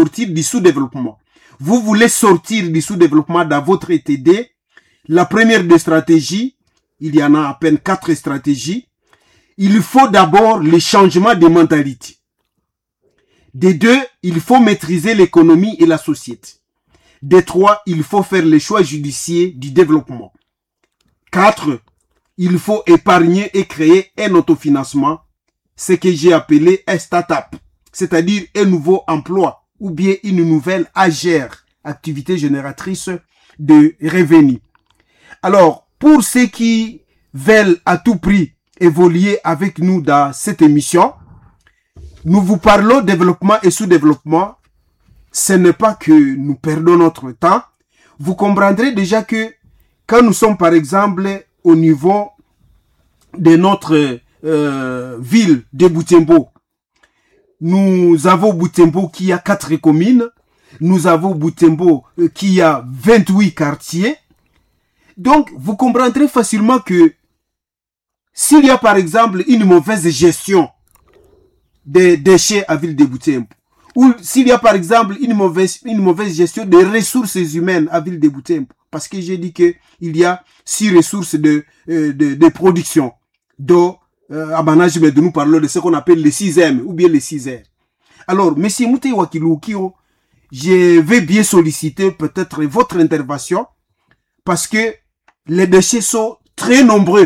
sortir du sous-développement. Vous voulez sortir du sous-développement dans votre ETD. La première des stratégies, il y en a à peine 4 stratégies. Il faut d'abord le changement de mentalité. Des 2, il faut maîtriser l'économie et la société. Des 3, il faut faire les choix judicieux du développement. 4, il faut épargner et créer un autofinancement, ce que j'ai appelé un start-up, c'est-à-dire un nouveau emploi ou bien une nouvelle AGR, activité génératrice de revenus. Alors, pour ceux qui veulent à tout prix évoluer avec nous dans cette émission, nous vous parlons développement et sous-développement. Ce n'est pas que nous perdons notre temps. Vous comprendrez déjà que quand nous sommes par exemple au niveau de notre ville de Butembo, nous avons Butembo qui a 4 communes, nous avons Butembo qui a 28 quartiers. Donc, vous comprendrez facilement que s'il y a par exemple une mauvaise gestion des déchets à ville de Butembo, ou s'il y a par exemple une mauvaise gestion des ressources humaines à ville de Butembo, parce que j'ai dit que il y a 6 ressources de production, dont à management nous parlons de ce qu'on appelle les 6M ou bien les 6R. Alors, monsieur Mouté Wakilukio, je vais bien solliciter peut-être votre intervention parce que les déchets sont très nombreux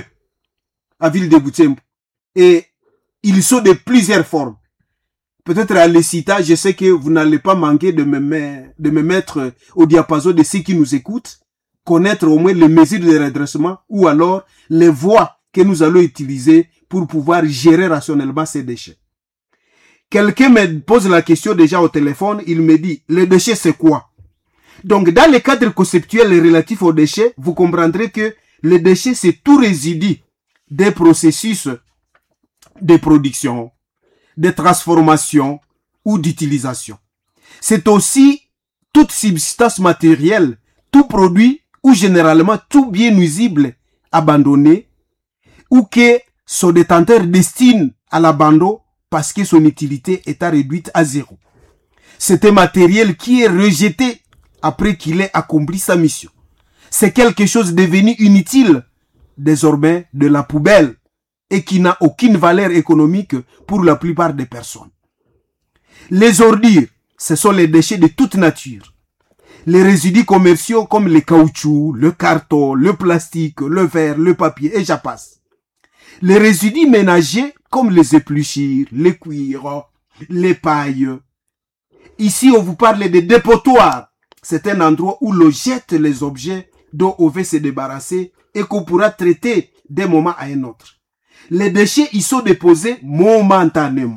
à ville de Butembo et ils sont de plusieurs formes. Peut-être à l'ECITA, je sais que vous n'allez pas manquer de me mettre au diapason de ceux qui nous écoutent, connaître au moins les mesures de redressement ou alors les voies que nous allons utiliser pour pouvoir gérer rationnellement ces déchets. Quelqu'un me pose la question déjà au téléphone, il me dit, les déchets c'est quoi? Donc dans le cadre conceptuel relatif aux déchets, vous comprendrez que les déchets c'est tout résidu des processus de production, de transformation ou d'utilisation. C'est aussi toute substance matérielle, tout produit ou généralement tout bien nuisible abandonné ou que son détenteur destine à l'abandon parce que son utilité est réduite à 0. C'est un matériel qui est rejeté après qu'il ait accompli sa mission. C'est quelque chose devenu inutile, désormais de la poubelle, et qui n'a aucune valeur économique pour la plupart des personnes. Les ordures, ce sont les déchets de toute nature. Les résidus commerciaux comme le caoutchouc, le carton, le plastique, le verre, le papier, et j'en passe. Les résidus ménagers comme les épluchures, les cuirs, les pailles. Ici, on vous parle de dépotoir. C'est un endroit où l'on jette les objets dont on veut se débarrasser et qu'on pourra traiter d'un moment à un autre. Les déchets y sont déposés momentanément.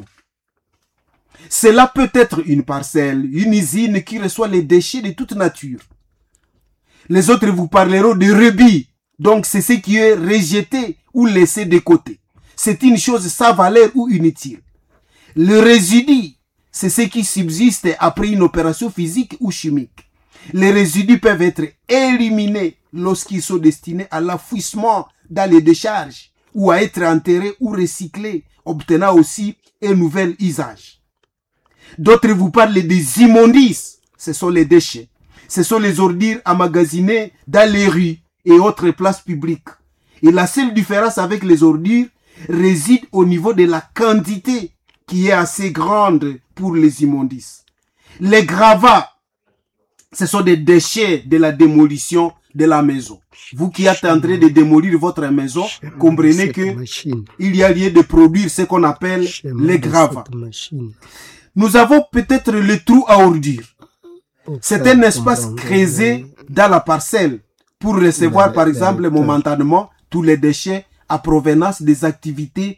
Cela peut être une parcelle, une usine qui reçoit les déchets de toute nature. Les autres vous parleront de rebis. Donc c'est ce qui est rejeté ou laissé de côté. C'est une chose sans valeur ou inutile. Le résidu, c'est ce qui subsiste après une opération physique ou chimique. Les résidus peuvent être éliminés lorsqu'ils sont destinés à l'enfouissement dans les décharges ou à être enterrés ou recyclés, obtenant aussi un nouvel usage. D'autres vous parlent des immondices. Ce sont les déchets. Ce sont les ordures emmagasinés dans les rues et autres places publiques. Et la seule différence avec les ordures réside au niveau de la quantité qui est assez grande pour les immondices. Les gravats, ce sont des déchets de la démolition de la maison. Vous qui êtes en train de démolir votre maison, comprenez que il y a lieu de produire ce qu'on appelle les gravats. Nous avons peut-être le trou à ordures. C'est un espace creusé dans la parcelle pour recevoir par exemple momentanément tous les déchets à provenance des activités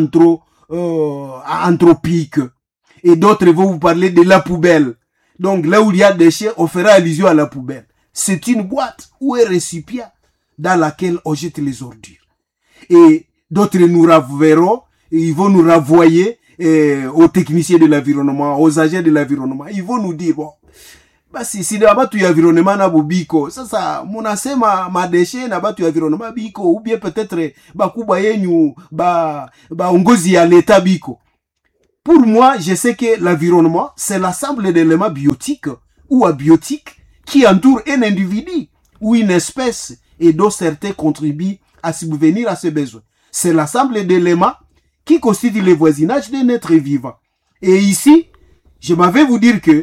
anthropiques. Et d'autres vont vous parler de la poubelle. Donc là où il y a des déchets, on fera allusion à la poubelle. C'est une boîte ou un récipient dans laquelle on jette les ordures. Et d'autres nous renverront, et ils vont nous renvoyer aux techniciens de l'environnement, aux agents de l'environnement. Ils vont nous dire, bon, basi si batu ya environnement na bubiko sasa munasema madeshe na batu ya environnement biko ou bien peut-être bakubwa yenyu ba ongozi ya leta biko. Pour moi, je sais que l'environnement, c'est l'ensemble d'éléments biotiques ou abiotiques qui entourent un individu ou une espèce et dont certains contribuent à subvenir à ses besoins. C'est l'ensemble d'éléments qui constituent le voisinage d'un être vivant. Et ici, je m'avais vous dire que,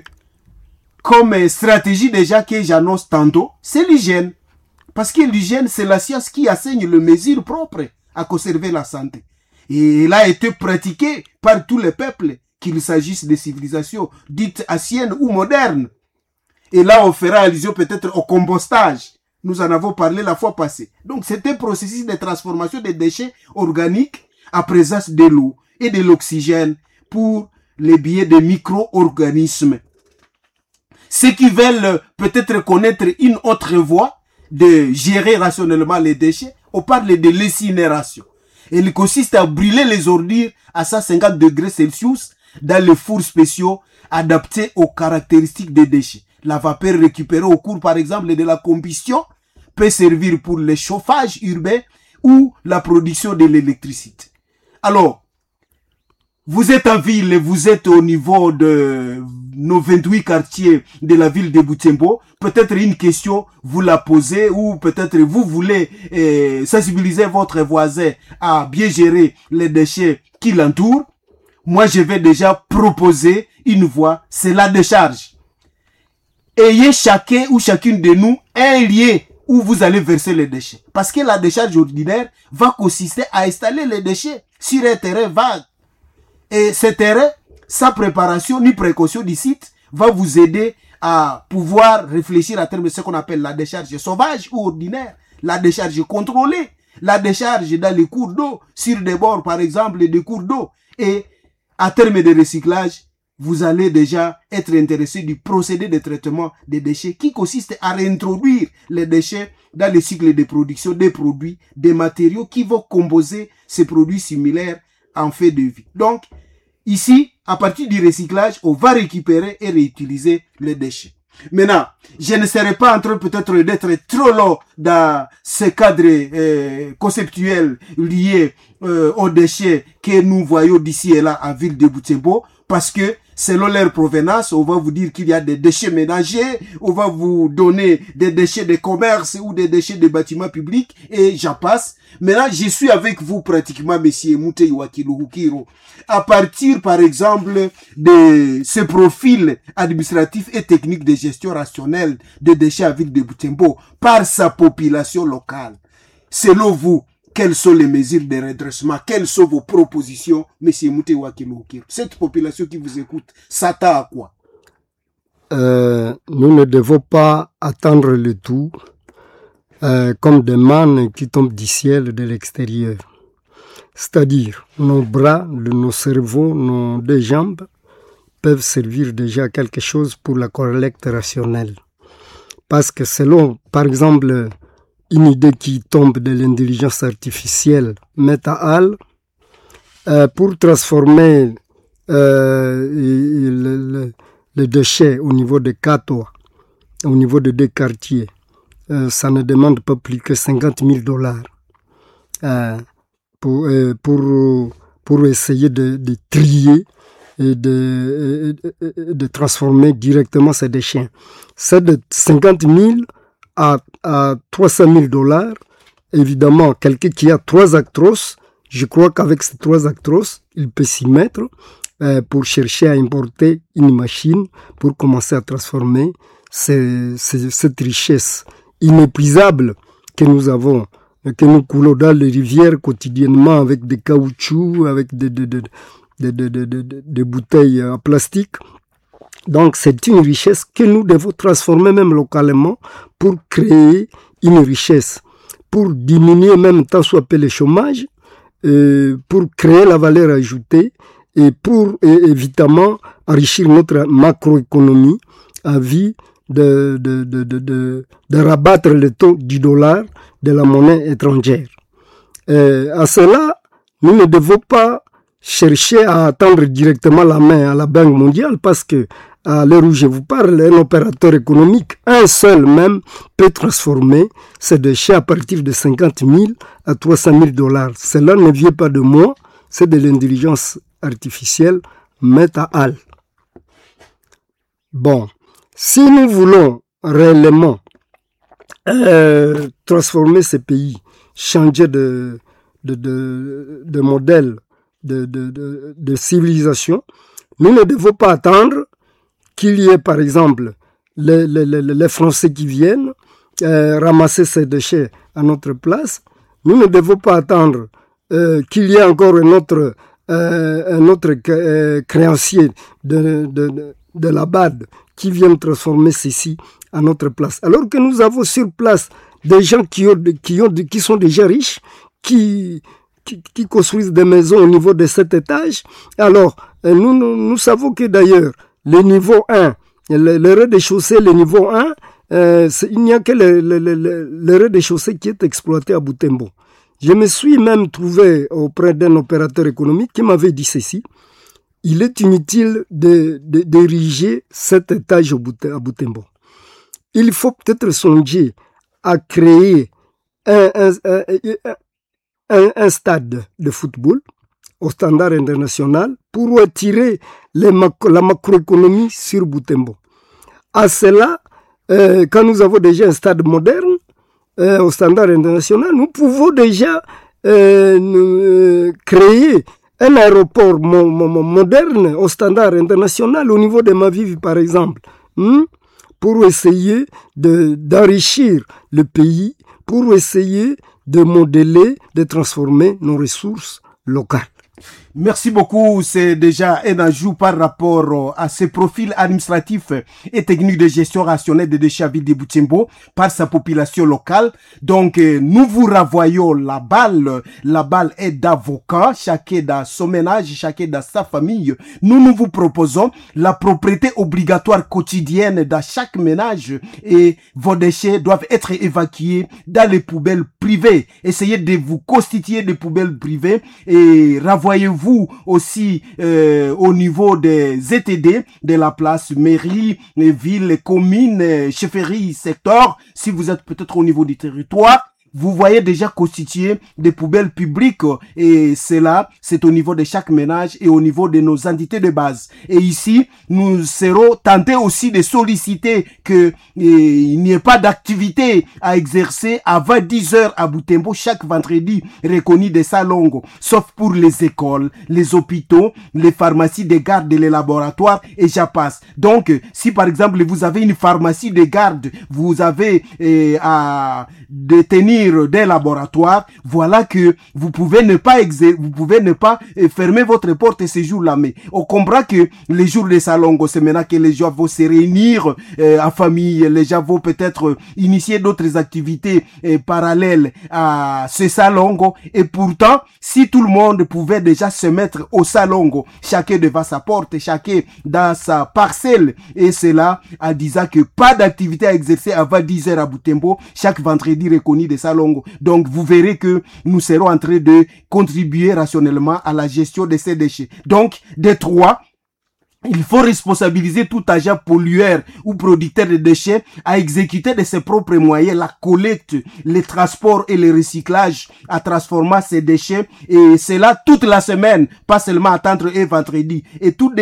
comme stratégie déjà que j'annonce tantôt, c'est l'hygiène. Parce que l'hygiène, c'est la science qui enseigne les mesures propres à conserver la santé. Et elle a été pratiquée par tous les peuples, qu'il s'agisse des civilisations dites anciennes ou modernes. Et là, on fera allusion peut-être au compostage. Nous en avons parlé la fois passée. Donc, c'est un processus de transformation des déchets organiques à présence de l'eau et de l'oxygène pour les biais des micro-organismes. Ceux qui veulent peut-être connaître une autre voie de gérer rationnellement les déchets, on parle de l'incinération. Elle consiste à brûler les ordures à 150 degrés Celsius dans les fours spéciaux adaptés aux caractéristiques des déchets. La vapeur récupérée au cours, par exemple, de la combustion peut servir pour le chauffage urbain ou la production de l'électricité. Alors, vous êtes en ville, vous êtes au niveau de nos 28 quartiers de la ville de Butembo. Peut-être une question, vous la posez ou peut-être vous voulez sensibiliser votre voisin à bien gérer les déchets qui l'entourent. Moi, je vais déjà proposer une voie, c'est la décharge. Ayez chacun ou chacune de nous un lieu où vous allez verser les déchets. Parce que la décharge ordinaire va consister à installer les déchets sur un terrain vague. Et ce terrain, sans préparation ni précaution du site, va vous aider à pouvoir réfléchir à terme de ce qu'on appelle la décharge sauvage ou ordinaire, la décharge contrôlée, la décharge dans les cours d'eau, sur des bords par exemple, des cours d'eau. Et à terme de recyclage, vous allez déjà être intéressé du procédé de traitement des déchets qui consiste à réintroduire les déchets dans le cycle de production des produits, des matériaux qui vont composer ces produits similaires en fait de vie. Donc, ici, à partir du recyclage, on va récupérer et réutiliser les déchets. Maintenant, je ne serai pas en train peut-être d'être trop long dans ce cadre conceptuel lié aux déchets que nous voyons d'ici et là à ville de Butembo, parce que selon leur provenance, on va vous dire qu'il y a des déchets ménagers, on va vous donner des déchets de commerce ou des déchets de bâtiments publics, et j'en passe. Maintenant, je suis avec vous pratiquement, monsieur Moutei Wakiluhukiro. À partir, par exemple, de ce profil administratif et technique de gestion rationnelle des déchets à ville de Butembo par sa population locale. Selon vous, quelles sont les mesures de redressement? Quelles sont vos propositions, monsieur Moutei Wakiluhukiro? Cette population qui vous écoute s'attend à quoi? Nous ne devons pas attendre le tout comme des mannes qui tombent du ciel de l'extérieur. C'est-à-dire, nos bras, nos cerveaux, nos deux jambes peuvent servir déjà à quelque chose pour la collecte rationnelle. Parce que selon, par exemple, une idée qui tombe de l'intelligence artificielle, Meta-Al, pour transformer les déchets au niveau des catois, au niveau de deux quartiers, ça ne demande pas plus que $50,000 pour essayer de trier et de transformer directement ces déchets. C'est de 50,000 à $300,000. Évidemment, quelqu'un qui a 3 actros, je crois qu'avec ces 3 actros, il peut s'y mettre pour chercher à importer une machine pour commencer à transformer cette richesse inépuisable que nous avons, que nous coulons dans les rivières quotidiennement avec des caoutchoucs, avec des bouteilles en plastique. Donc c'est une richesse que nous devons transformer même localement pour créer une richesse, pour diminuer même tant soit peu le chômage, pour créer la valeur ajoutée et pour évidemment enrichir notre macroéconomie à vie de rabattre le taux du dollar de la monnaie étrangère. À cela, nous ne devons pas chercher à tendre directement la main à la Banque mondiale parce que à l'heure où je vous parle, un opérateur économique, un seul même, peut transformer ces déchets à partir de 50,000 à $300,000. Cela ne vient pas de moi, c'est de l'intelligence artificielle mettent à hal. Bon, si nous voulons réellement transformer ces pays, changer de modèle de civilisation, nous ne devons pas attendre qu'il y ait par exemple les Français qui viennent ramasser ces déchets à notre place. Nous ne devons pas attendre qu'il y ait encore un autre créancier de la BAD qui viennent transformer ceci à notre place. Alors que nous avons sur place des gens qui sont déjà riches, qui construisent des maisons au niveau de 7 étages. Alors, nous savons que d'ailleurs, le niveau 1, le rez-de-chaussée, le niveau 1, il n'y a que le rez-de-chaussée qui est exploité à Butembo. Je me suis même trouvé auprès d'un opérateur économique qui m'avait dit ceci. Il est inutile d'ériger 7 étages à Butembo. Il faut peut-être songer à créer un stade de football au standard international pour attirer la macroéconomie sur Butembo. À cela, quand nous avons déjà un stade moderne au standard international, nous pouvons déjà créer un aéroport moderne au standard international au niveau de Mavivi, par exemple, pour essayer d'enrichir le pays, pour essayer de modeler, de transformer nos ressources locales. Merci beaucoup. C'est déjà un ajout par rapport à ce profil administratif et technique de gestion rationnelle des déchets à ville de Butembo par sa population locale. Donc, nous vous renvoyons la balle. La balle est d'avocat, chacun dans son ménage, chacun dans sa famille. Nous vous proposons la propriété obligatoire quotidienne dans chaque ménage et vos déchets doivent être évacués dans les poubelles privées. Essayez de vous constituer des poubelles privées et renvoyez-vous aussi au niveau des ZTD de la place mairie, ville, commune, chefferie, secteur. Si vous êtes peut-être au niveau du territoire, vous voyez déjà constituer des poubelles publiques et cela, c'est au niveau de chaque ménage et au niveau de nos entités de base. Et ici, nous serons tentés aussi de solliciter que il n'y ait pas d'activité à exercer avant 10 heures à Butembo chaque vendredi reconnu de salongo, sauf pour les écoles, les hôpitaux, les pharmacies de garde et les laboratoires et j'en passe. Donc, si par exemple vous avez une pharmacie de garde, vous avez à détenir des laboratoires, voilà que vous pouvez ne pas fermer votre porte ce jour-là. Mais on comprend que les jours de salongo, c'est maintenant que les gens vont se réunir en famille, les gens vont peut-être initier d'autres activités parallèles à ce salongo. Et pourtant, si tout le monde pouvait déjà se mettre au salongo, chacun devant sa porte, chacun dans sa parcelle, et cela en disant que pas d'activité à exercer avant 10 heures à Butembo, chaque vendredi reconnu de salongo. Donc, vous verrez que nous serons en train de contribuer rationnellement à la gestion de ces déchets. Donc, des 3, il faut responsabiliser tout agent pollueur ou producteur de déchets à exécuter de ses propres moyens la collecte, le transport et le recyclage à transformer ces déchets et cela toute la semaine, pas seulement attendre un vendredi. Et toute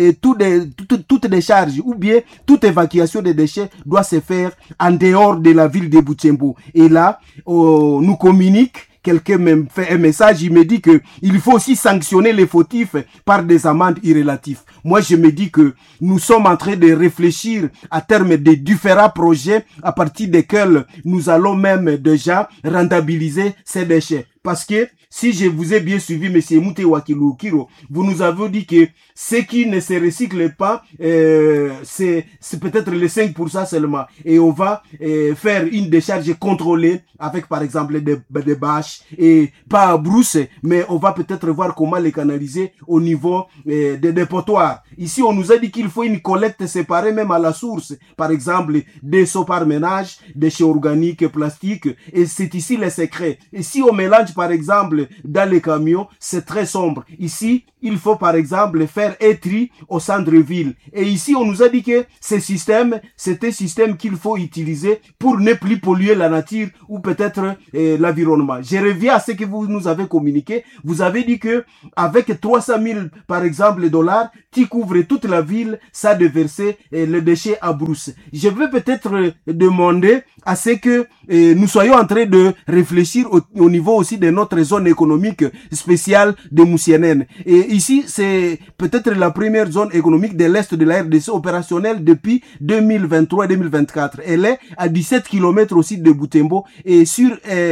décharge ou bien toute évacuation des déchets doit se faire en dehors de la ville de Butembo. Et là, nous communique. Quelqu'un me fait un message, il me dit que il faut aussi sanctionner les fautifs par des amendes irrélatives. Moi, je me dis que nous sommes en train de réfléchir à terme de différents projets à partir desquels nous allons même déjà rentabiliser ces déchets. Parce que si je vous ai bien suivi, monsieur Mouté Wakilukiro, vous nous avez dit que ce qui ne se recycle pas, c'est peut-être les 5% seulement. Et on va faire une décharge contrôlée avec par exemple des bâches et pas à brousse, mais on va peut-être voir comment les canaliser au niveau des dépotoirs. Ici, on nous a dit qu'il faut une collecte séparée même à la source. Par exemple, des seaux par ménage, déchets organiques, plastiques. Et c'est ici le secret. Et si on mélange par exemple dans les camions, c'est très sombre. Ici, il faut par exemple faire un tri au centre-ville. Et ici, on nous a dit que ce système, c'est un système qu'il faut utiliser pour ne plus polluer la nature ou peut-être l'environnement. Je reviens à ce que vous nous avez communiqué. Vous avez dit que avec 300 000 par exemple dollars, tu couvres toute la ville, ça de verser le déchet à brousse. Je veux peut-être demander à ce que nous soyons en train de réfléchir au niveau aussi de notre zone économique spéciale de Moussienene. Et ici, c'est peut-être la première zone économique de l'Est de la RDC opérationnelle depuis 2023-2024. Elle est à 17 km aussi de Butembo et sur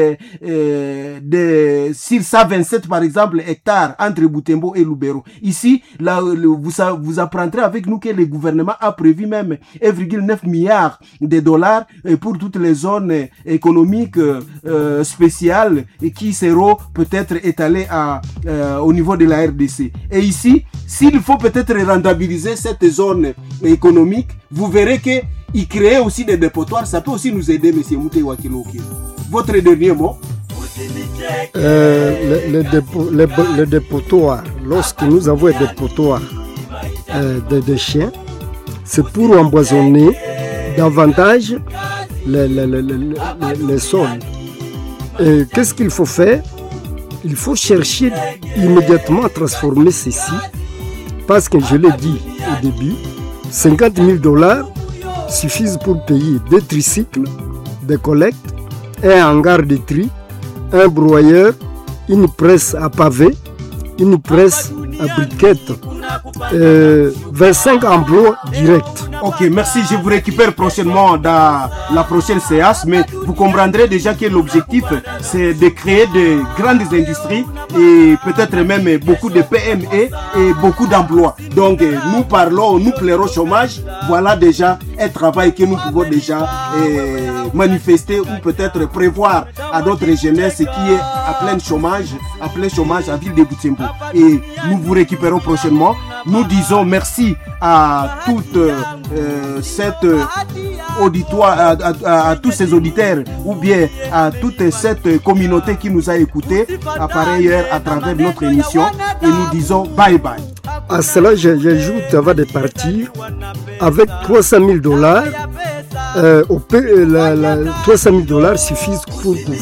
127 par exemple hectares entre Butembo et Lubero. Ici, là, vous apprendrez avec nous que le gouvernement a prévu même 1,9 milliard de dollars pour toutes les zones économiques spéciales et qui seront peut-être étalées au niveau de la RDC. Et ici, s'il faut peut-être rentabiliser cette zone économique, vous verrez que y créer aussi des dépotoirs, ça peut aussi nous aider, M. Mouté Wakiloki. Votre dernier mot? Le dépotoir, lorsque nous avons des dépotoirs de déchets, c'est pour empoisonner davantage les sols. Et qu'est-ce qu'il faut faire? Il faut chercher immédiatement à transformer ceci, parce que je l'ai dit au début, 50 000 dollars suffisent pour payer des tricycles de collecte, un hangar de tri, un broyeur, une presse à pavé, une presse à briquettes, 25 emplois directs. Ok, merci. Je vous récupère prochainement dans la prochaine séance, mais vous comprendrez déjà que l'objectif, c'est de créer de grandes industries et peut-être même beaucoup de PME et beaucoup d'emplois. Donc, nous plairons au chômage. Voilà déjà un travail que nous pouvons déjà manifester ou peut-être prévoir à d'autres jeunesses qui est à plein chômage à ville de Butembo. Et nous vous récupérons prochainement. Nous disons merci à toute cette auditoire, à tous ces auditeurs ou bien à toute cette communauté qui nous a écoutés à pareille heure à travers notre émission et nous disons bye bye. À cela, j'ajoute avant de partir, avec 300 000 dollars, 300 000 dollars suffisent pour